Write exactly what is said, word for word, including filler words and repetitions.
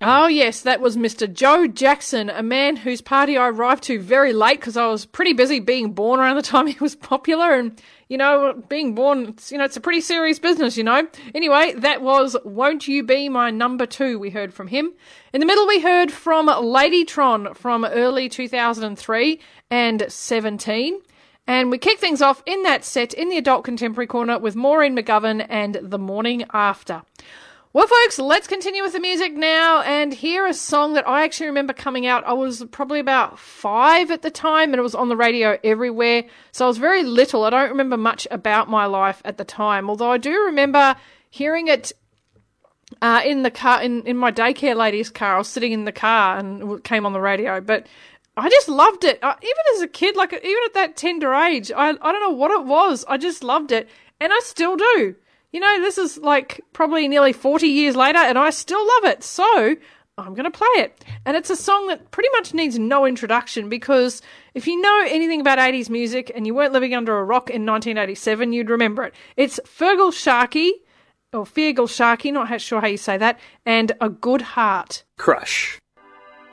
Oh, yes, that was Mister Joe Jackson, a man whose party I arrived to very late because I was pretty busy being born around the time he was popular. And, you know, being born, it's, you know, it's a pretty serious business, you know. Anyway, that was Won't You Be My Number Two we heard from him. In the middle, we heard from Ladytron from early two thousand three and seventeen. And we kick things off in that set in the Adult Contemporary Corner with Maureen McGovern and The Morning After. Well, folks, let's continue with the music now and hear a song that I actually remember coming out. I was probably about five at the time and it was on the radio everywhere. So I was very little. I don't remember much about my life at the time, although I do remember hearing it uh, in the car, in, in my daycare lady's car. I was sitting in the car and it came on the radio, but I just loved it. Uh, even as a kid, like even at that tender age, I, I don't know what it was. I just loved it and I still do. You know, this is like probably nearly forty years later and I still love it. So I'm going to play it. And it's a song that pretty much needs no introduction because if you know anything about eighties music and you weren't living under a rock in nineteen eighty-seven, you'd remember it. It's Feargal Sharkey, or Feargal Sharkey, not sure how you say that, and A Good Heart. Crush.